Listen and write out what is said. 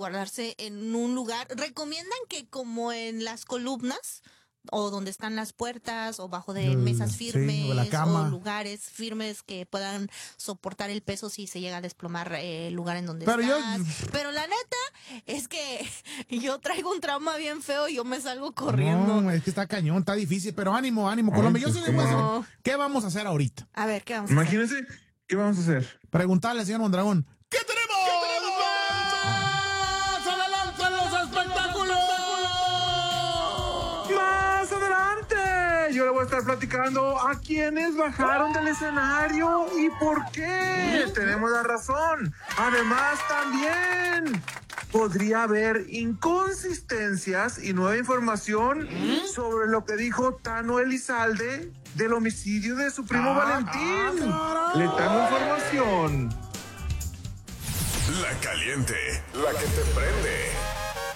resguardarse en un lugar. Recomiendan que como en las columnas o donde están las puertas o bajo de mesas firmes o la cama. o lugares firmes que puedan soportar el peso si se llega a desplomar el lugar en donde Pero estás. Pero la neta es que yo traigo un trauma bien feo y yo me salgo corriendo. No, es que está cañón, está difícil, pero ánimo, Colombia. Yo sí le voy a decir, ¿qué vamos a hacer ahorita? A ver, ¿qué vamos a hacer? Imagínense, ¿qué vamos a hacer? Preguntarle al señor Mondragón. ¿Qué tenemos? ¡Más adelante en los espectáculos! ¡Más adelante! Yo le voy a estar platicando a quienes bajaron del escenario y por qué. Tenemos la razón. Además, también podría haber inconsistencias y nueva información sobre lo que dijo Tano Elizalde del homicidio de su primo Valentín. Le tengo información. La caliente, la que te prende.